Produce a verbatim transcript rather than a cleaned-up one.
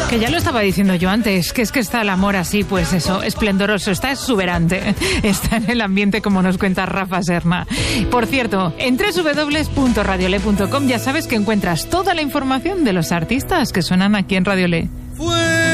Que ya lo estaba diciendo yo antes, que es que está el amor así, pues eso, esplendoroso, está exuberante, está en el ambiente como nos cuenta Rafa Serna. Por cierto, en doble u doble u doble u punto radiole punto com ya sabes que encuentras toda la información de los artistas que suenan aquí en Radio Le.